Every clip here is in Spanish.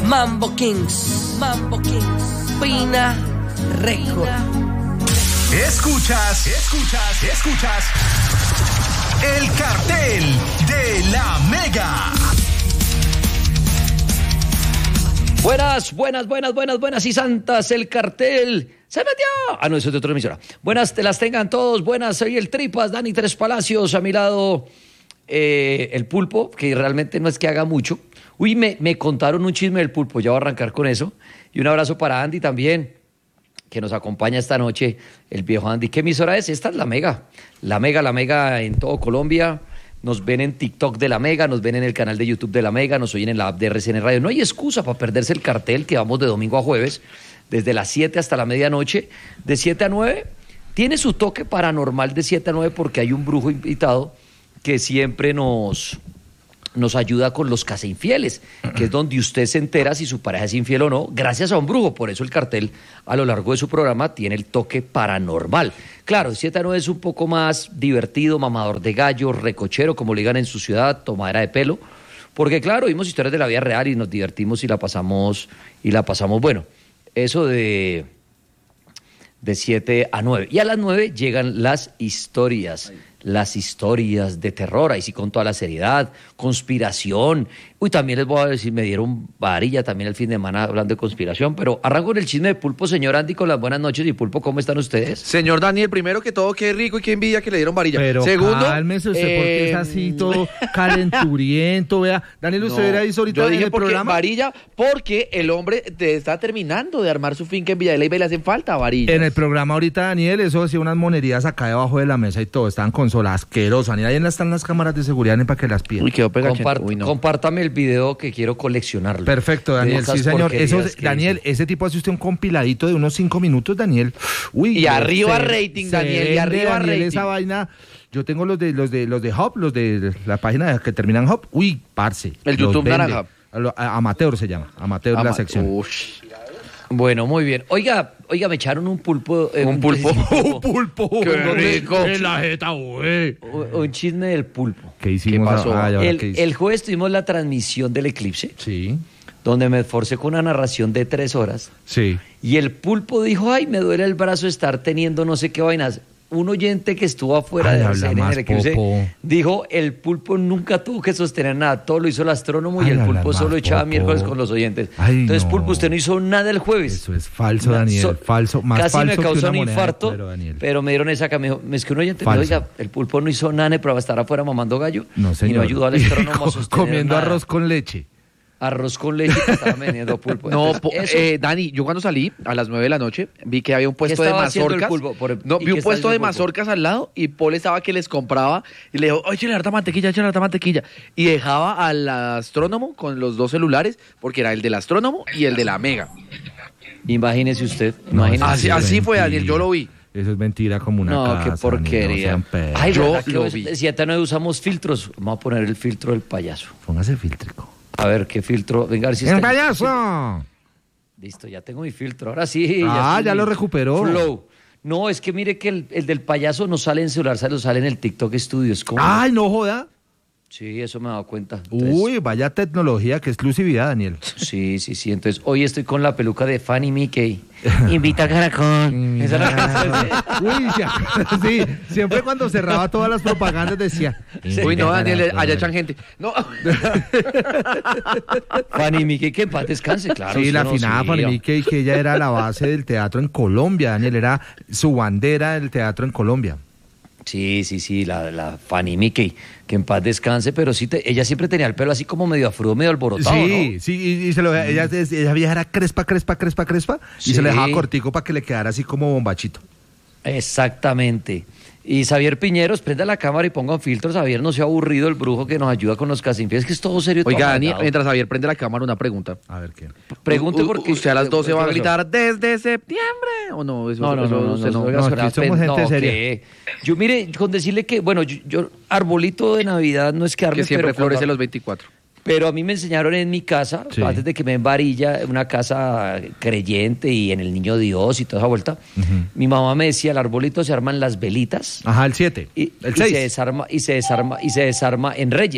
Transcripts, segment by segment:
Mambo Kings, Pina Record. Escuchas El Cartel de la Mega. Buenas y santas, el cartel se metió. No, eso es de otra emisora. Buenas te las tengan todos, buenas, soy el Tripas, Dani Tres Palacios, a mi lado el Pulpo, que realmente no es que haga mucho. Uy, me contaron un chisme del Pulpo, ya voy a arrancar con eso. Y un abrazo para Andy también, que nos acompaña esta noche, el viejo Andy. ¿Qué emisora es? Esta es La Mega en todo Colombia. Nos ven en TikTok de La Mega, nos ven en el canal de YouTube de La Mega, nos oyen en la app de RCN Radio. No hay excusa para perderse el cartel, que vamos de domingo a jueves, desde las 7 hasta la medianoche, de 7 a 9. Tiene su toque paranormal de 7 a 9 porque hay un brujo invitado que siempre nos ayuda con los casainfieles, que es donde usted se entera si su pareja es infiel o no, gracias a un brujo. Por eso el cartel, a lo largo de su programa, tiene el toque paranormal. Claro, 7 a 9 es un poco más divertido, mamador de gallo, recochero, como le digan en su ciudad, tomadera de pelo, porque claro, vimos historias de la vida real y nos divertimos y la pasamos bueno. Eso de 7 a 9. Y a las 9 llegan las historias de terror, ahí sí con toda la seriedad, conspiración. Uy, también les voy a decir, me dieron varilla también el fin de semana hablando de conspiración, pero arranco con el chisme de Pulpo. Señor Andy, con las buenas noches. Y Pulpo, ¿cómo están ustedes? Señor Daniel, primero que todo, qué rico y qué envidia que le dieron varilla. Pero segundo, cálmese usted, porque es así todo calenturiento, vea. Daniel, usted era ahí ahorita yo dije en el porque programa. varilla, porque el hombre está terminando de armar su finca en Villa de Leyva y le hacen falta varillas. En el programa ahorita, Daniel, eso hacía unas monerías acá debajo de la mesa y todo, estaban consolas asquerosas. Daniel, ahí están las cámaras de seguridad para que las pidan. Uy, quedó pegachento. Uy, no. Compártame el video que quiero coleccionarlo. Perfecto, Daniel, sí, señor. Eso, Daniel, ese tipo hace usted un compiladito de unos 5 minutos, Daniel. Uy, y arriba rating, Daniel, y arriba Daniel, rating. Esa vaina. Yo tengo los de Hub, los de la página que terminan Hub. Uy, parce. El YouTube Naranja. Amateur se llama. Amateur la sección. Ush. Bueno, muy bien. Oiga, me echaron un pulpo. Un pulpo. Un pulpo. Qué rico. En la jeta, güey. Un chisme del pulpo. ¿Qué hicimos? ¿Qué pasó? El jueves tuvimos la transmisión del eclipse. Sí. Donde me esforcé con una narración de 3 horas. Sí. Y el Pulpo dijo, ay, me duele el brazo estar teniendo no sé qué vainas. Un oyente que estuvo afuera de RCN en el eclipse dijo, el Pulpo nunca tuvo que sostener nada, todo lo hizo el astrónomo y el Pulpo solo echaba miércoles con los oyentes. Entonces, no. Pulpo, usted no hizo nada el jueves. Eso es falso, Daniel, falso, más casi falso me causó un infarto, pero me dieron esa que me dijo, es que un oyente me dijo, oiga, el Pulpo no hizo nada, pero va a estar afuera mamando gallo. No, señor. Y no ayudó al astrónomo a sostener comiendo nada. arroz con leche. Arroz con leche que estaba vendiendo Pulpo. No, Entonces, Dani, yo cuando salí a las 9 de la noche vi que había un puesto de mazorcas. Vi un puesto de mazorcas al lado y Paul estaba que les compraba y le dijo, échale harta mantequilla. Y dejaba al astrónomo con los 2 celulares porque era el del astrónomo y el de la Mega. Imagínese usted. Así fue, Daniel, yo lo vi. Eso es mentira como una casa. No, qué porquería. Ay, yo lo vi. Si hasta no usamos filtros, vamos a poner el filtro del payaso. Póngase filtrico. A ver, ¿qué filtro? Venga, a ver si ¡El payaso! Listo, ya tengo mi filtro. Ahora sí. Ya lo recuperó. Flow. No, es que mire que el del payaso no sale en celular, sale en el TikTok Studios. ¡Ay, no joda! Sí, eso me he dado cuenta. Entonces, uy, vaya tecnología, qué exclusividad, Daniel. Sí. Entonces, hoy estoy con la peluca de Fanny Mickey. Invita a Caracol. Esa es la canción. Uy, ya. Sí, siempre cuando cerraba todas las propagandas decía. Uy, no, Daniel, allá echan gente. No. Fanny Mickey, que en paz descanse, claro. Sí, la afinada Fanny Mickey, que ella era la base del teatro en Colombia, Daniel, era su bandera del teatro en Colombia. Sí, la Fanny Mickey, que en paz descanse, pero sí, ella siempre tenía el pelo así como medio afro, medio alborotado, sí, ¿no? Sí, ella vieja era crespa, y se le dejaba cortico para que le quedara así como bombachito. Exactamente. Y Xavier Piñeros, prenda la cámara y ponga un filtro. Xavier, no sea aburrido, el brujo que nos ayuda con los casinfieles, que es todo serio. Oiga, Dani, mientras Xavier prende la cámara, una pregunta. A ver qué. Pregunte porque usted a las 12 va a gritar ¿desde septiembre? ¿O no? Aquí somos gente seria. Yo, mire, con decirle que, bueno, yo arbolito de Navidad no es que arme, que siempre florece los 24. Pero a mí me enseñaron en mi casa, antes de que me den varilla, una casa creyente y en el Niño Dios y toda esa vuelta, mi mamá me decía, el arbolito se arman las velitas. Ajá, el 7, el 6. Y se desarma en Reyes.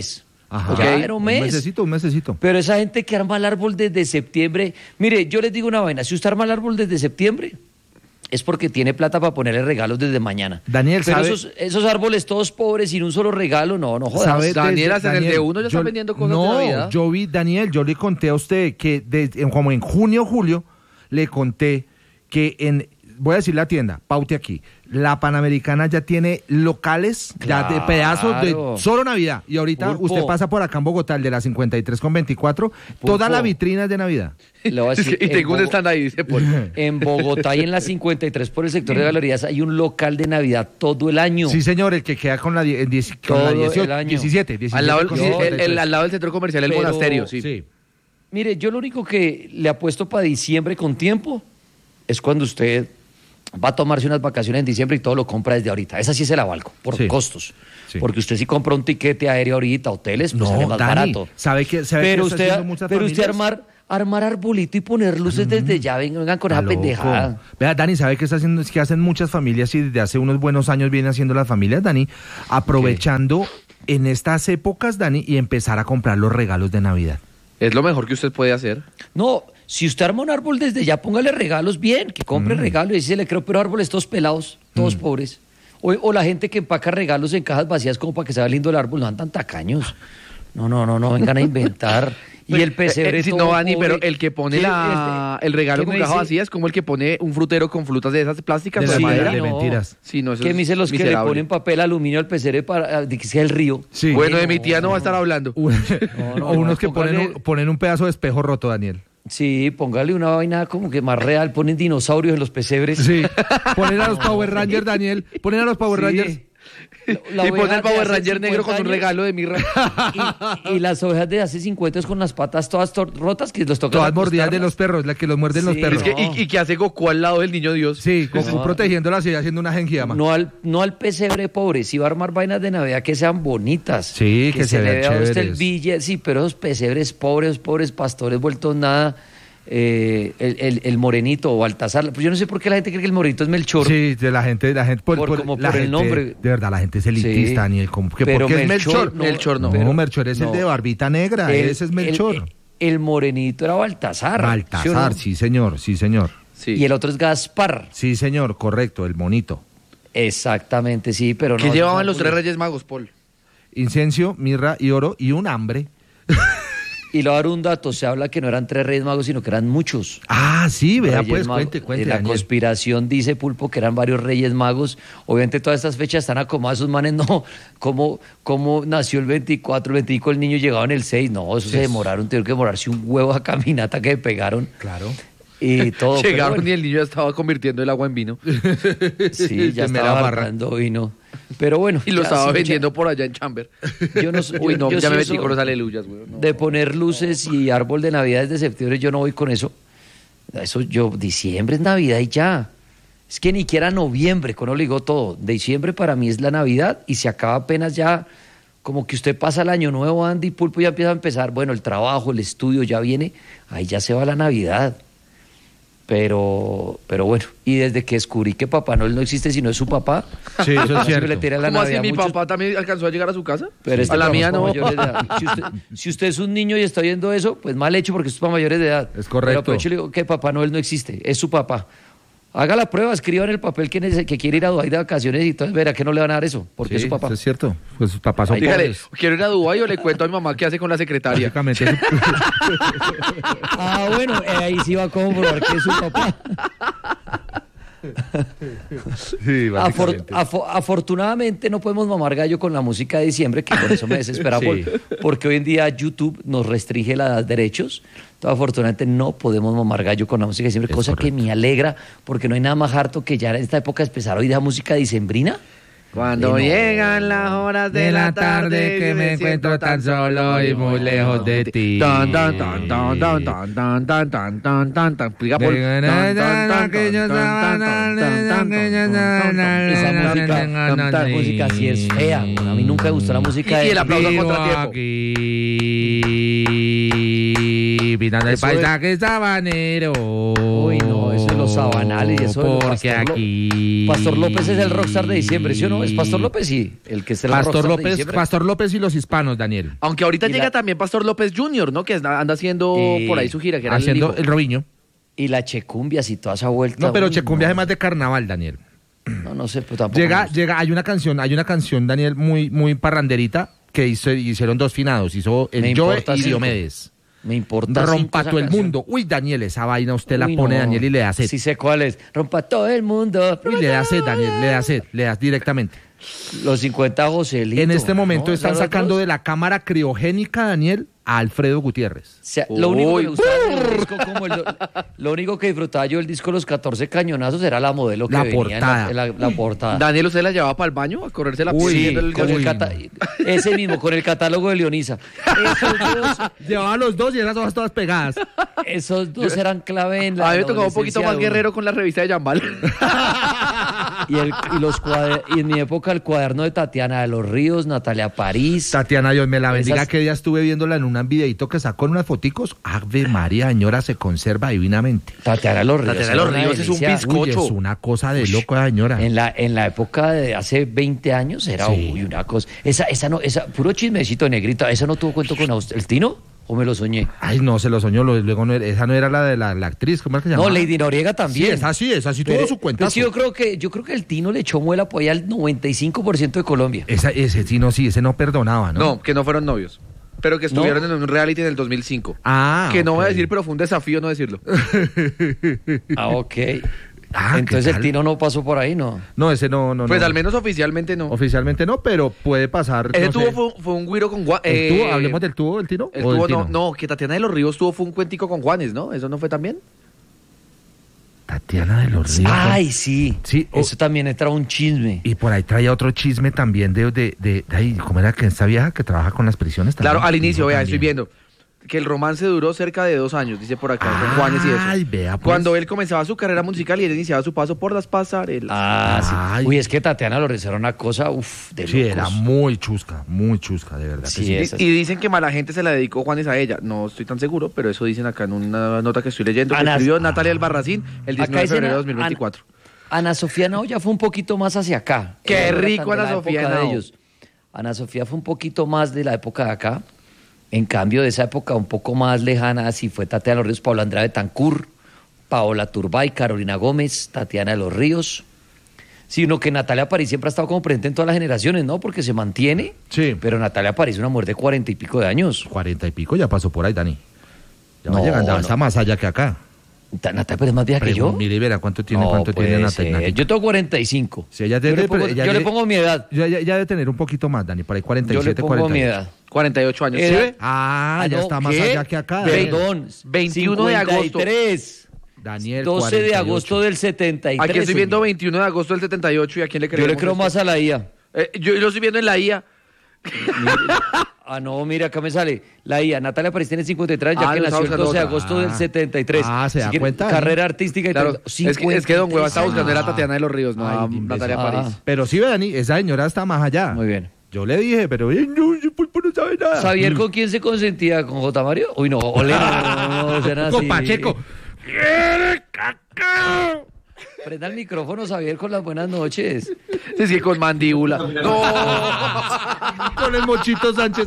Ajá. Ya era un mes. Un mesecito. Pero esa gente que arma el árbol desde septiembre, mire, yo les digo una vaina, si usted arma el árbol desde septiembre, es porque tiene plata para ponerle regalos desde mañana. Daniel, pero ¿sabe? esos árboles todos pobres sin un solo regalo, no jodas. ¿Sabe? Daniel, hasta en el de uno ya están vendiendo cosas de Navidad. No, yo vi, Daniel, yo le conté a usted que como en junio, julio, le conté que voy a decir la tienda, paute aquí, la Panamericana ya tiene locales, ya de pedazos de solo Navidad. Y ahorita Pulpo. usted pasa por acá en Bogotá, el de la 53 con 24, toda la vitrina es de Navidad. Le voy a decir, Y tengo un stand ahí, dice Paul. en Bogotá y en la 53 por el sector de galerías hay un local de Navidad todo el año. Sí, señor, el que queda con la 18, el año. 17 Al lado, con sí, 53. al lado del centro comercial, el Pero- monasterio, sí. Sí. Mire, yo lo único que le apuesto para diciembre con tiempo es cuando usted va a tomarse unas vacaciones en diciembre y todo lo compra desde ahorita. Esa sí se la valgo, por Sí. costos. Sí. Porque usted si compra un tiquete aéreo ahorita, hoteles, pues sale más Dani, barato. ¿sabe que Pero está haciendo usted, muchas pero usted familias? armar arbolito y poner luces desde ya, vengan con esa Está loco. pendejada. Vea, Dani, ¿sabe qué está haciendo? Es que hacen muchas familias y desde hace unos buenos años vienen haciendo las familias, Dani, aprovechando en estas épocas, Dani, y empezar a comprar los regalos de Navidad. Es lo mejor que usted puede hacer. No, si usted arma un árbol desde ya, póngale regalos bien, que compre regalos y se le creo, pero árboles todos pelados, todos pobres. O la gente que empaca regalos en cajas vacías como para que se vea lindo el árbol, no dan tan tacaños. No, vengan a inventar. Y el pesebre Sí, todo no, Dani, pobre. pero el que pone Sí, el regalo ¿qué con me caja dice? vacía es como el que pone un frutero con frutas de esas plásticas De o de la Sí, madera. de no. mentiras. Sí, no, eso ¿Qué es me dicen los que le miserable. ponen papel aluminio al pesebre para que sea el río? Sí. Bueno, de mi tía no va a estar hablando. O unos que póngale- ponen un pedazo de espejo roto, Daniel. Sí, póngale una vaina como que más real, ponen dinosaurios en los pesebres. Sí. Ponen a los Power Rangers, Daniel. Ponen a los Power Sí. Rangers. La Y pone oveja el de Power hace Ranger negro 50 con un años. regalo de mirra. Y las ovejas de hace 50 con las patas todas rotas que los tocan. Todas mordidas de los perros, la que los muerden los Sí, perros. Es que, y que hace Goku al lado del niño Dios. Sí, Goku protegiéndolas y haciendo una genkidama. No al pesebre pobre, si va a armar vainas de Navidad que sean bonitas. Sí, que se le vean vea a usted el chéveres. billete, sí, pero esos pesebres pobres pastores vueltos nada. El morenito o Baltasar, pues yo no sé por qué la gente cree que el morenito es Melchor. Sí, de la gente Como la por el gente- nombre. De verdad, la gente es elitista, Sí. Daniel. Pero ¿Por qué es Melchor, Melchor? no, Melchor no. No, pero- Melchor es el no. de barbita negra, ese es Melchor. El morenito era Baltasar. ¿sí o Baltasar, no? sí, señor, sí, señor. Sí. Y el otro es Gaspar. Sí, señor, correcto, el monito. Exactamente, sí, pero no. ¿Qué llevaban no, los tres Reyes Magos, Paul? Incencio, mirra y oro y un hambre. Y le voy a dar un dato, se habla que no eran 3 Reyes Magos, sino que eran muchos. Ah, sí, vea, Reyes pues, Magos. cuente, La Daniel. conspiración dice, Pulpo, que eran varios Reyes Magos. Obviamente todas estas fechas están acomodadas, esos manes no. ¿Cómo nació el 24, el 25, el niño llegaba en el 6? No, eso se demoraron, tuvieron que demorarse un huevo a caminata que pegaron. Claro. Y todo. pero Llegaron bueno. y el niño ya estaba convirtiendo el agua en vino. Sí, ya Se me la estaba barra. barrando vino. Pero bueno. Y lo ya, estaba sí, vendiendo por allá en Chamber. Yo no, Uy, no, yo ya sí me metí eso con los aleluyas, güey. No. de poner luces y árbol de Navidad desde septiembre, yo no voy con eso. Eso diciembre es Navidad y ya. Es que ni siquiera noviembre, con eso le digo todo. Diciembre para mí es la Navidad y se acaba apenas ya, como que usted pasa el año nuevo, Andy, Pulpo, ya empieza a empezar, bueno, el trabajo, el estudio ya viene, ahí ya se va la Navidad. Pero bueno, y desde que descubrí que Papá Noel no existe sino es su papá, Sí, eso es así me cierto. le tiré la ¿Cómo así? Navidad ¿Mi a muchos- papá también alcanzó a llegar a su casa? pero este a la programa mía es para no. mayores de edad. Si usted es un niño y está viendo eso, pues mal hecho porque esto es para mayores de edad. Es correcto. Pero aprovecho y le digo que Papá Noel no existe, es su papá. Haga la prueba, escriba en el papel que quiere ir a Dubái de vacaciones y entonces verá que no le van a dar eso, porque es Sí, su papá. eso es cierto. Pues sus papás son Ahí Dígale, pobres. quiero ir a Dubái o le cuento a mi mamá qué hace con la secretaria. Básicamente, Ah, bueno, ahí sí va a comprobar que es su papá. sí, básicamente. Afortunadamente no podemos mamar gallo con la música de diciembre, que por eso me desespera, Sí. porque hoy en día YouTube nos restringe los derechos. Entonces, afortunadamente no podemos mamar gallo con la música de diciembre, Es cosa correcto. que me alegra, porque no hay nada más harto que ya en esta época empezar a oír la música dicembrina. Cuando No. llegan las horas de la tarde que me encuentro tan solo y muy lejos de ti. Tan, tan, tan, tan, tan, tan, tan, tan, tan, tan, tan, tan. Diga, Paul. Tan, tan, tan, tan, tan, tan, tan, tan, tan, Esa tan, música, tan, tan, tan. música sí es fea. A mí nunca me gustó la música Y de... el aplauso a Vivo contratiempo. aquí. aquí pintando el paisaje sabanero. Uy, no, eso es los sabanales y eso porque aquí... Pastor López es el rockstar de diciembre, ¿sí o no? ¿Es Pastor López? Sí, el que es el rockstar de diciembre. Pastor López y los hispanos, Daniel. Aunque ahorita llega también Pastor López Jr., ¿no? Que anda haciendo por ahí su gira, que era haciendo el Robiño. Y la Checumbias y toda esa vuelta. No, pero Checumbias es más de carnaval, Daniel. No sé, pero tampoco. Hay una canción, Daniel, muy parranderita, que hicieron dos finados. Hizo el Joe y Diomedes. Me importa. Rompa todo el mundo. Uy, Daniel, esa vaina usted la pone, Daniel, y le da sed. Sí sé cuál es. Rompa todo el mundo. Uy, le da sed, Daniel, le da directamente. Los 50 Joselito. En este momento están sacando de la cámara criogénica, Daniel, a Alfredo Gutiérrez. O sea, lo único que me gustaba del disco, lo único que disfrutaba yo del disco Los 14 Cañonazos era la modelo que venía en la portada. Daniel, ¿usted la llevaba para el baño a correrse la piel? Sí, ese mismo, con el catálogo de Leonisa. Esos dos. Llevaba los dos y esas hojas todas pegadas. Esos dos eran clave en la. A mí me tocaba un poquito más guerrero con la revista de Yambal. Y en mi época el cuaderno de Tatiana de los Ríos, Natalia París. Tatiana, Dios me la bendiga, que día estuve viéndola en un videito que sacó en unas foticos. Ave María, señora, se conserva divinamente. Tatiana de los Ríos es un bizcocho. Uy, es una cosa de loco, señora. En la época de hace 20 años era una cosa. Esa puro chismecito negrita, ¿esa no tuvo cuento con el Tino? ¿O me lo soñé? Ay, no, se lo soñó. Luego esa no era la de la actriz, ¿cómo es que se llama? No, Lady Noriega también. Sí, esa sí tuvo su cuenta. Pues sí, yo creo que el Tino le echó muela por allá al 95% de Colombia. Ese Tino sí, ese no perdonaba, ¿no? No, que no fueron novios. Pero que estuvieron en un reality en el 2005. Que no voy a decir, pero fue un desafío no decirlo. Ok. Entonces el Tino no pasó por ahí, ¿no? No, ese no. Pues al menos oficialmente no. Oficialmente no, pero puede pasar. Ese tubo fue un güiro con Juan. ¿Hablemos del tubo del Tino? El tubo no, que Tatiana de los Ríos fue un cuentico con Juanes, ¿no? ¿Eso no fue también? Tatiana de los Ríos. Ay, sí. Eso también entra un chisme. Y por ahí traía otro chisme también de ¿cómo era que esta vieja que trabaja con las prisiones? Claro, al inicio, vea, estoy viendo que el romance duró cerca de 2 años, dice por acá, con Juanes y eso. Ay, vea, pues. Cuando él comenzaba su carrera musical y él iniciaba su paso por las pasarelas. Sí. Uy, es que Tatiana López era una cosa, de locos. Era muy chusca, de verdad. Sí, y dicen que mala gente se la dedicó Juanes a ella. No estoy tan seguro, pero eso dicen acá en una nota que estoy leyendo, que escribió Natalia Albarracín el 19 de febrero de 2024. Ana Sofía Nao ya fue un poquito más hacia acá. Qué rico Ana Sofía Nao. Ana Sofía fue un poquito más de la época de acá. En cambio, de esa época un poco más lejana, sí fue Tatiana de los Ríos, Paola Andrade Betancur, Paola Turbay, Carolina Gómez, Tatiana de los Ríos. Sino que Natalia París siempre ha estado como presente en todas las generaciones, ¿no? Porque se mantiene. Sí. Pero Natalia París es una mujer de 40 y pico de años. 40 y pico ya pasó por ahí, Dani. Ya va llegando, está más allá que acá. Natalia París es más vieja que yo. Mire y verá cuánto tiene Natalia. Yo tengo 45. Sí, yo le pongo mi edad. Ya debe tener un poquito más, Dani, por ahí 47, yo le pongo 48. mi edad. 48 años. ¿Sí? Ya está más allá que acá. Perdón, 21 de agosto. Daniel, 12 48. De agosto del 73. Aquí estoy viendo 21 de agosto del 78 y a quién le creo. Yo le creo más a la IA. Yo lo estoy viendo en la IA. No, mira, acá me sale la IA. Natalia París tiene 53, ya que nació el 12 de agosto del 73. ¿se da cuenta? Carrera artística y claro, es que Don Hueva estaba buscando era Tatiana de los Ríos, no Natalia París. Pero sí, Dani, esa señora está más allá. Muy bien. Yo le dije, pero no sabe nada. ¿Xavier con quién se consentía? ¿Con J. Mario? Uy, no, con Pacheco. Prenda el micrófono, Xavier, con las buenas noches. Sí, con mandíbula. No. Con el Mochito Sánchez.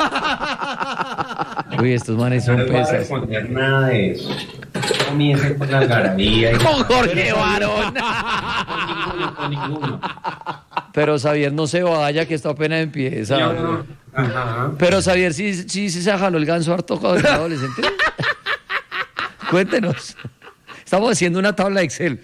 Uy, estos manes son pesas. No voy a responder nada de eso. Comiencen con la algarabía. Con Jorge Barón. Con ninguno. Pero Xavier no se vaya, que esto apenas empieza. No. Ajá. Pero Xavier sí se jaló el ganso harto cuando era adolescente. Cuéntenos. Estamos haciendo una tabla de Excel.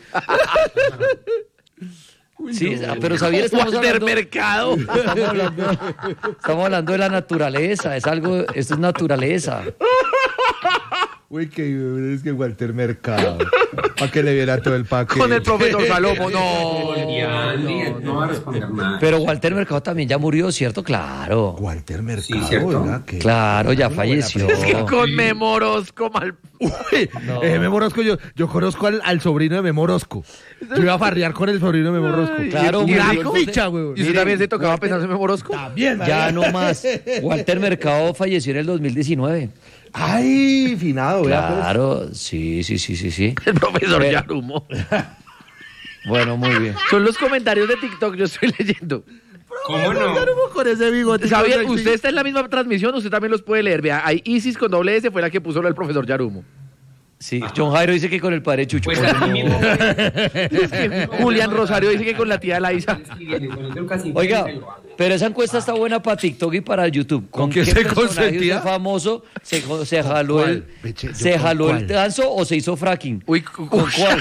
Sí, pero Xavier, estamos hablando... Mercado. Estamos hablando de la naturaleza. Esto es naturaleza. Uy, es que Walter Mercado. Para que le viera todo el paquete. Con el profesor Salomo, no va a responder nada. Pero Walter Mercado también ya murió, ¿cierto? Claro. Walter Mercado, sí, ¿cierto? ¿verdad? Claro, ya falleció. Es que con Memorosco mal... Uy, Memorosco, yo conozco al sobrino de Memorosco. Yo iba a farrear con el sobrino de Memorosco. Claro, y una ficha, güey. ¿Y usted también se tocaba pensar en Memorosco? También. Ya no más. Walter Mercado falleció en el 2019. Ay, finado, vea, pues. Claro, sí. El profesor Yarumo. Bueno, muy bien. Son los comentarios de TikTok, yo estoy leyendo. ¿Cómo no? Con ese bigote. Javier, usted está en la misma transmisión, usted también los puede leer. Vea, hay Isis con doble S, fue la que puso el profesor Yarumo. Sí, John Jairo dice que con el padre Chucho. Pues a mí mismo. Julián Rosario dice que con la tía Laisa. Oiga, pero esa encuesta está buena para TikTok y para YouTube. ¿Con qué qué se personaje consentía? usted famoso se jaló ¿Cuál? el Peche, se ¿con jaló cuál? el ganso o se hizo fracking? Uy, ¿Con cuál?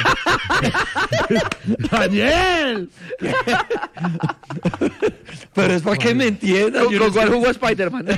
¡Daniel! Pero es para que me entiendan. ¿Con cuál jugó Spider-Man?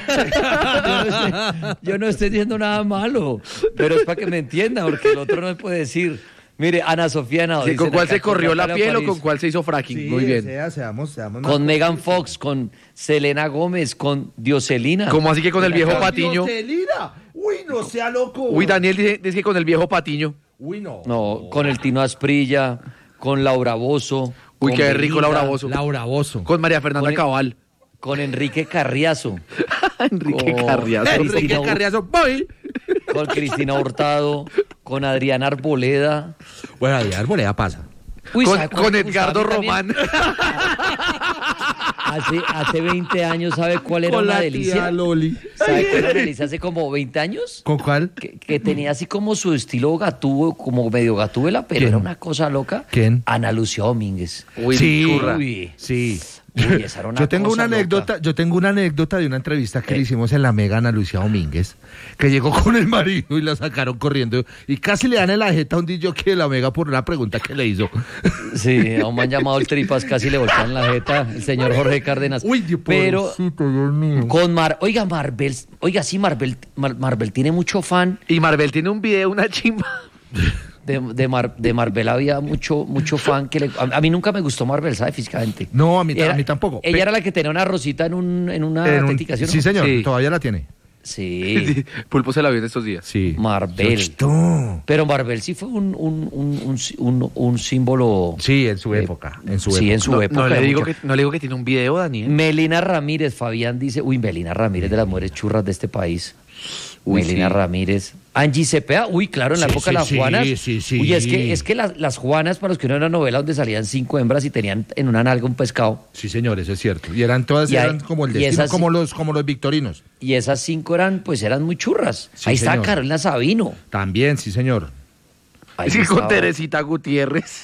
Yo no estoy diciendo nada malo, pero es para que me entiendan, porque el otro no me puede decir. Mire, Ana Sofía Henao. Sí, ¿con dicen cuál acá, se corrió la Natalia piel o París, con cuál se hizo fracking? Sí, Muy bien. Seamos con Megan Fox, con Selena Gómez, con Dioselina. ¿Cómo así que con el viejo Patiño? Celina. Uy, no sea loco. Uy, Daniel dice que con el viejo Patiño. Uy, no. No, con el Tino Asprilla, con Laura Bozo. Uy, con qué rico Belinda, Laura Bozo. Laura Bozo. Con María Fernanda Con- Cabal. Con Enrique Carriazo. Enrique Con- Carriazo. Enrique Carriazo, voy. Con Cristina Hurtado, con Adriana Arboleda. Bueno, de Arboleda pasa. Uy, Con, ¿sabe cuál con me gustaba Edgardo a mí también? Román. Hace 20 años, ¿sabe cuál era Con una la delicia? tía Loli. ¿Sabe cuál era una delicia hace como 20 años? ¿Con cuál? Que tenía así como su estilo gatúbelo, como medio gatúbela, pero ¿Quién? era una cosa loca. ¿Quién? Ana Lucía Domínguez. Uy, Sí. churra. Uy, Sí. uy, esa era una Yo tengo cosa una anécdota, loca. yo tengo una anécdota de una entrevista que le hicimos en la Mega a Ana Lucía Domínguez, que llegó con el marido y la sacaron corriendo y casi le dan en la jeta a un DJ que de la Mega por una pregunta que le hizo. Sí, a un man llamado el Tripas casi le voltean la jeta, el señor Jorge Cárdenas. Uy, Dios, pero pobrecito, Dios mío. con oiga, Marvel, oiga, sí, Marvel tiene mucho fan. Y Marvel tiene un video, una chimba. De Marvel había mucho fan que a mí nunca me gustó Marvel, ¿sabe? Físicamente. No, a mí tampoco. Ella era la que tenía una rosita en una En un- tetica, ¿sí o no? Sí, señor, Sí. todavía la tiene. Sí, Pulpo se la vio en estos días. Sí. Marvel. Yochito. Pero Marvel sí fue un símbolo. Sí, en su época, en su sí, época. en su época. No le de digo mucha- que tiene un video, Daniel. Melina Ramírez, Fabián dice, Melina Ramírez de las mujeres churras de este país. Uy, Melina sí. Ramírez. Angie Cepeda, claro, en la Sí, época de sí, las sí, Juanas. sí. Uy, es que las Juanas, para los que no era una novela donde salían 5 hembras y tenían en una nalga un pescado. Sí, señor, eso es cierto. Y eran todas, Y hay- eran como el y destino, esas- como los victorinos. Y esas 5 eran muy churras. Sí, Ahí está señor. Carolina Sabino. También, sí, señor. Ahí Es que con estaba- Teresita Gutiérrez.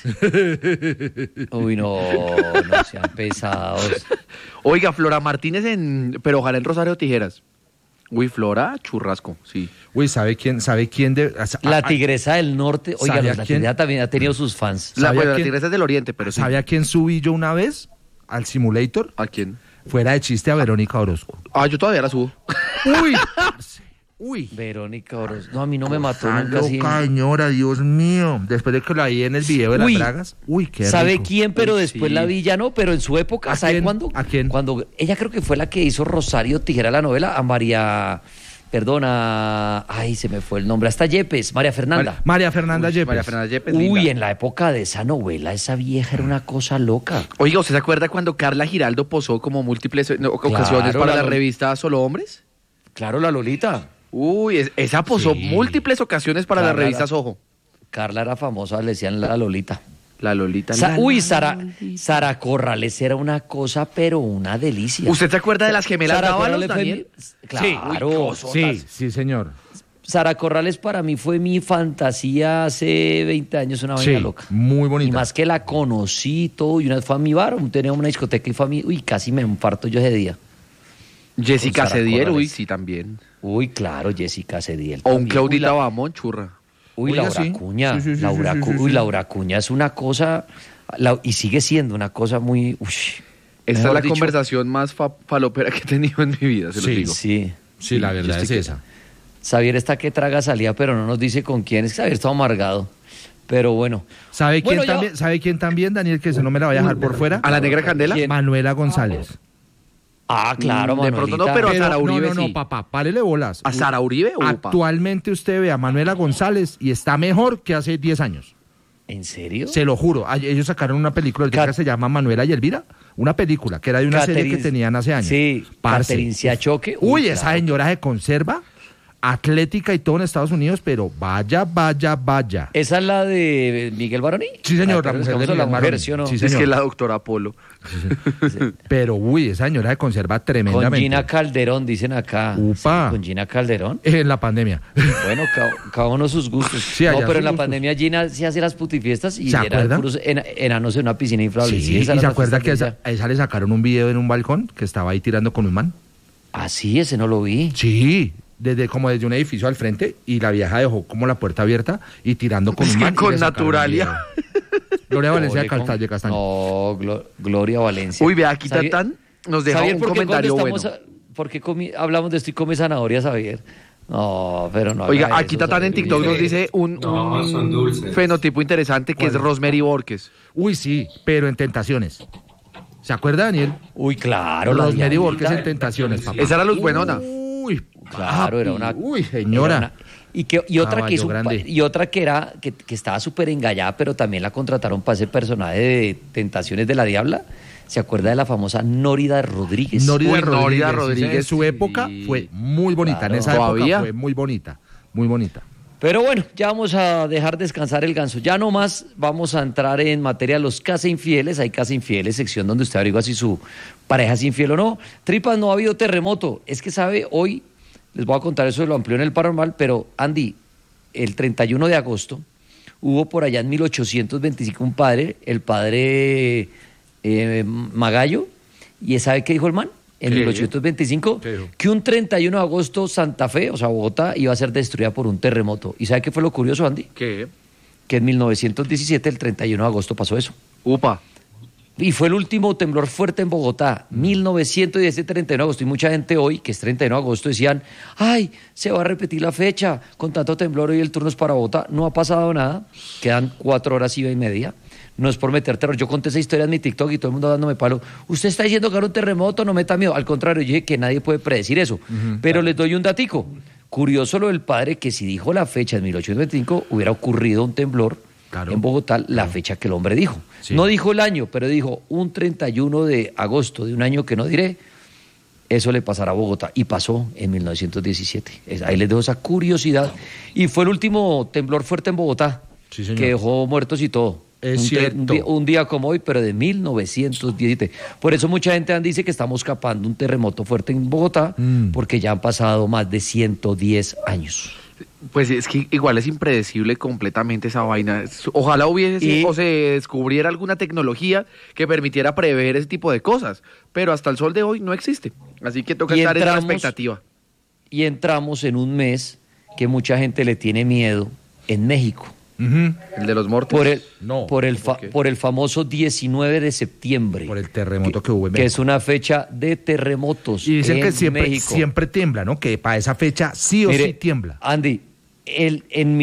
Uy, no sean pesados. Oiga, Flora Martínez pero ojalá en Rosario Tijeras. Uy, Flora, churrasco, sí. Uy, ¿sabe quién La Tigresa del Norte. Oiga, ¿sabe a la quién? Tigresa también ha tenido sus fans. ¿Sabe a La quién? Tigresa es del Oriente, pero sí. ¿Sabe a quién subí yo una vez? Al simulator. ¿A quién? Fuera de chiste a Verónica Orozco. Ah, yo todavía la subo. Uy, uy. Verónica Orozco. No, a mí no me mató Está nunca así. loca, señora, Dios mío. Después de que la vi en el video de las Uy, bragas. Uy, qué ¿Sabe rico. quién? Pero Uy, después sí. la vi ya no, pero en su época, ¿A ¿sabe quién? cuándo? ¿A quién? Cuando ella creo que fue la que hizo Rosario Tijera la novela, a María, perdona, ay, se me fue el nombre, hasta Yepes, María Fernanda. María Fernanda Yepes. María Fernanda Yepes. Uy, linda. en la época de esa novela, esa vieja era una cosa loca. Oiga, ¿usted se acuerda cuando Carla Giraldo posó como múltiples ocasiones Claro, para la la Lol- revista Solo Hombres? Claro, la Lolita. Uy, esa posó Sí. múltiples ocasiones para la Carla revista era- Soho. Carla era famosa, le decían la Lolita. La Lolita. Uy, Sara Corrales era una cosa, pero una delicia. ¿Usted se acuerda de las gemelas Sara Dávalos, Corrales fue Daniel? Claro. Sí, sí, señor. Sara Corrales para mí fue mi fantasía hace 20 años, una vaina Sí, loca. muy Y bonita. más que la conocí todo, y una vez fue a mi bar, tenía una discoteca y fue a mi... Uy, casi me infarto yo ese día. Jessica Con Sara Cediel, Corrales. uy, sí, también. Uy, claro, Jessica Cediel. O un también. Claudita Uy, Bamón, churra. Uy, Oiga, Laura sí. Acuña. Sí, sí, sí, Laura, sí, sí, sí, Uy, sí. Laura Acuña es una cosa... y sigue siendo una cosa muy... Esta es mejor la dicho, conversación más falopera que he tenido en mi vida, se lo Sí. digo. Sí. Sí, la yo verdad es estoy- esa. Xavier está que traga salía, pero no nos dice con quién. Es que Xavier está amargado. Pero bueno. ¿Sabe quién Bueno, ya- también? ¿Sabe quién también, Daniel? Que se no me la vaya a dejar por fuera. ¿A la Negra Candela? ¿Quién? Manuela González. Ah, claro, De pronto no, Manuelita. pero a Sara no, Uribe no, sí. papá, párele bolas. ¿A Sara Uribe o upa? Actualmente usted ve a Manuela González y está mejor que hace 10 años. ¿En serio? Se lo juro. Ellos sacaron una película que se llama Manuela y Elvira. Una película que era de una serie que Catherine- tenían hace años. Sí, Parce. Catherine Siachoque. Uy, esa claro. señora se conserva. atlética y todo en Estados Unidos, pero vaya. ¿Esa es la de Miguel Baroni? Sí, señor, la mujer de Miguel Baroni. ¿Sí o no? Sí, señor. Es que la doctora Polo. Sí. Pero, esa señora se conserva tremendamente. Con Gina Calderón, dicen acá. Upa. Sí, con Gina Calderón. En la pandemia. Bueno, cada uno sus gustos. Sí, no, pero en la gustos. pandemia Gina sí hace las putifiestas y ¿Se eran acuerdan? puros enanos en una piscina inflable. Sí, y se acuerda que a esa le sacaron un video en un balcón que estaba ahí tirando con un man. Ah, sí, ese no lo vi. Sí, desde un edificio al frente y la vieja dejó como la puerta abierta y tirando con un man. Con Naturalia. Gloria Valencia de Calle Castaño. No, Gloria Valencia. Uy, vea, aquí Tatán nos deja un comentario bueno. ¿Por qué hablamos de esto y come zanahoria, Javier? No, pero no. Oiga, aquí Tatán en TikTok nos dice un fenotipo interesante que es Rosemary Borges. Uy, sí, pero en Tentaciones. ¿Se acuerda, Daniel? Uy, claro. Rosemary Borges en Tentaciones, papá. Esa era Luz Buenona. Uy, claro, era una... Uy, señora. Y otra que estaba súper engallada, pero también la contrataron para ese personaje de Tentaciones de la Diabla. ¿Se acuerda de la famosa Nórida Rodríguez? Nórida Rodríguez. En su época fue muy bonita. Claro. En esa época fue muy bonita. Muy bonita. Pero bueno, ya vamos a dejar descansar el ganso. Ya nomás vamos a entrar en materia de los casa infieles. Hay casa infieles, sección donde usted averigua si su pareja es infiel o no. Tripas, no ha habido terremoto. Es que sabe, hoy les voy a contar eso, lo amplió en el Paranormal, pero Andy, el 31 de agosto hubo por allá en 1825 el padre Magallo, y ¿sabe qué dijo el man? En 1825, que un 31 de agosto Santa Fe, o sea, Bogotá, iba a ser destruida por un terremoto. ¿Y sabe qué fue lo curioso, Andy? ¿Qué? Que en 1917, el 31 de agosto, pasó eso. Upa. Y fue el último temblor fuerte en Bogotá, 1917, 31 de agosto. Y mucha gente hoy, que es 31 de agosto, decían, ay, se va a repetir la fecha, con tanto temblor hoy el turno es para Bogotá. No ha pasado nada, quedan 4 horas y media. No es por meter terror. Yo conté esa historia en mi TikTok y todo el mundo dándome palo. Usted está diciendo que era un terremoto, no meta miedo. Al contrario, yo dije que nadie puede predecir eso. Pero les doy un datico. Curioso lo del padre, que si dijo la fecha en 1825, hubiera ocurrido un temblor en Bogotá, la fecha que el hombre dijo. Sí. No dijo el año, pero dijo un 31 de agosto de un año que no diré. Eso le pasará a Bogotá. Y pasó en 1917. Ahí les dejo esa curiosidad. Y fue el último temblor fuerte en Bogotá, que dejó muertos y todo. Es cierto. Un día como hoy, pero de 1917. Por eso mucha gente dice que estamos escapando un terremoto fuerte en Bogotá, porque ya han pasado más de 110 años. Pues es que igual es impredecible completamente esa vaina. Ojalá hubiese o se descubriera alguna tecnología que permitiera prever ese tipo de cosas, pero hasta el sol de hoy no existe. Así que toca estar en la expectativa. Y entramos en un mes que mucha gente le tiene miedo en México. ¿El de los muertos? Por el famoso 19 de septiembre. Por el terremoto que hubo en México. Que es una fecha de terremotos. Y dicen que México. siempre tiembla, ¿no? Que para esa fecha sí o sí tiembla. Andy, en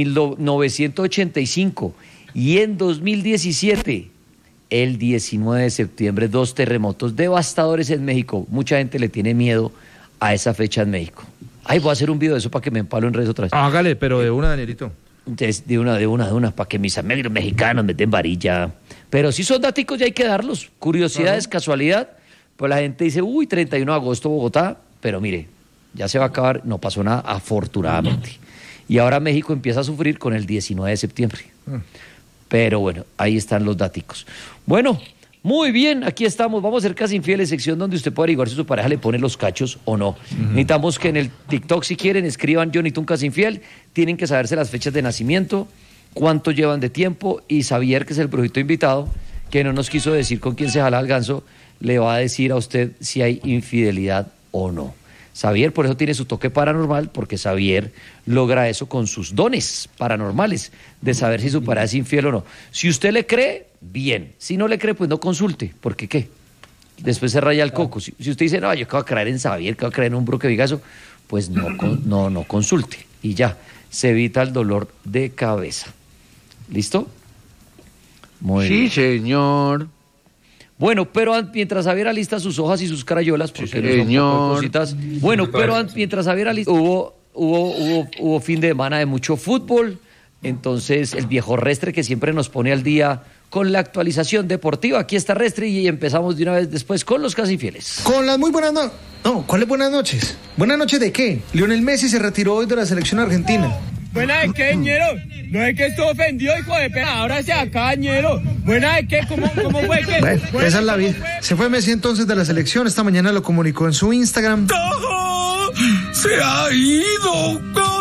1985 y en 2017, el 19 de septiembre, 2 terremotos devastadores en México. Mucha gente le tiene miedo a esa fecha en México. Ay, voy a hacer un video de eso para que me empalo en redes otra vez. Hágale, pero de una, Danielito. De una, para que mis amigos mexicanos me den varilla. Pero si son daticos ya hay que darlos. Curiosidades, casualidad. Pues la gente dice, 31 de agosto Bogotá, pero mire, ya se va a acabar, no pasó nada, afortunadamente. Y ahora México empieza a sufrir con el 19 de septiembre. Pero bueno, ahí están los daticos. Bueno, muy bien, aquí estamos. Vamos a hacer Casa Infieles, sección donde usted puede averiguar si su pareja le pone los cachos o no. Necesitamos que en el TikTok, si quieren, escriban yo necesito un Casa Infiel. Tienen que saberse las fechas de nacimiento, cuánto llevan de tiempo, y Xavier, que es el brujito invitado, que no nos quiso decir con quién se jala el ganso, le va a decir a usted si hay infidelidad o no. Xavier, por eso tiene su toque paranormal, porque Xavier logra eso con sus dones paranormales, de saber si su pareja es infiel o no. Si usted le cree, bien. Si no le cree, pues no consulte, porque ¿qué? Después se raya el coco. Si usted dice, no, yo que voy a creer en Xavier, que voy a creer en un bro que diga eso, pues no consulte. Y ya, se evita el dolor de cabeza. ¿Listo? Muy bien. Sí, señor. Bueno, pero mientras Xavier alista sus hojas y sus crayolas, porque señor. Cositas. Bueno, pero mientras Xavier alista, hubo fin de semana de mucho fútbol. Entonces, el viejo Restre, que siempre nos pone al día con la actualización deportiva. Aquí está Restre y empezamos de una vez después con los Casi Infieles. Con las muy buenas noches. No, ¿cuáles buenas noches? ¿Buenas noches de qué? Lionel Messi se retiró hoy de la selección argentina. ¿Buena de qué, ñero? No es que estuvo ofendido, hijo de perra. Ahora se acá, ñero. ¿Buena de qué? ¿Cómo fue que? Bueno, esa es la vida. Se fue Messi entonces de la selección. Esta mañana lo comunicó en su Instagram. ¡Se ha ido!